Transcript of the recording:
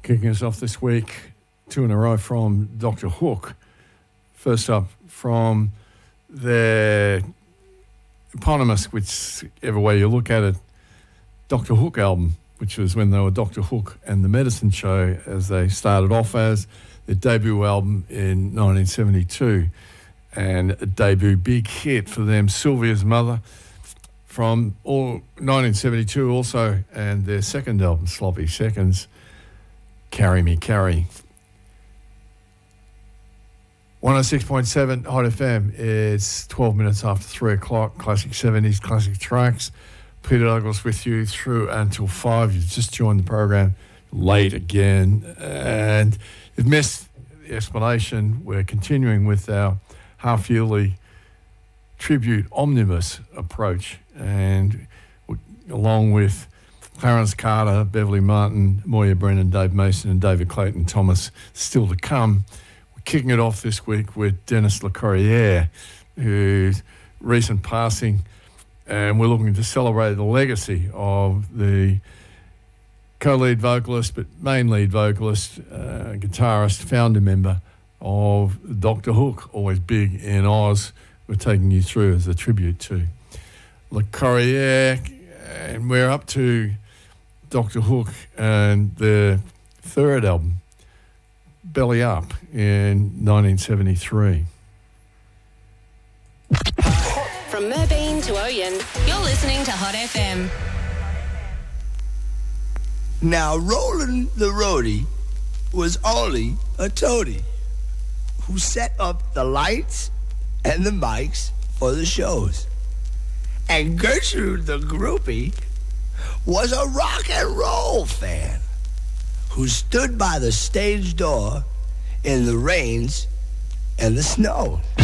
Kicking us off this week, 2 in a row from Dr. Hook. First up from their eponymous, whichever way you look at it, Dr. Hook album, which was when they were Dr. Hook and the Medicine Show, as they started off as their debut album in 1972, and a debut big hit for them, Sylvia's Mother, from 1972 also, and their second album, Sloppy Seconds, Carry Me, Carry. 106.7 Hot FM. It's 12 minutes after 3 o'clock. Classic 70s, classic tracks. Peter Douglas with you through until 5. You've just joined the program late again. And you've missed the explanation. We're continuing with our half-yearly tribute omnibus approach. And along with Clarence Carter, Beverly Martin, Moya Brennan, Dave Mason and David Clayton Thomas still to come. We're kicking it off this week with Dennis LeCourrier, whose recent passing, and we're looking to celebrate the legacy of the co-lead vocalist, but main lead vocalist, guitarist, founder member of Dr. Hook, always big in Oz. We're taking you through as a tribute to LeCourrier, and we're up to Dr. Hook and their third album, Belly Up, in 1973. From Merbeen to Oyen, you're listening to Hot FM. Now, Roland the Roadie was only a toady who set up the lights and the mics for the shows. And Gertrude the groupie was a rock and roll fan who stood by the stage door in the rains and the snow.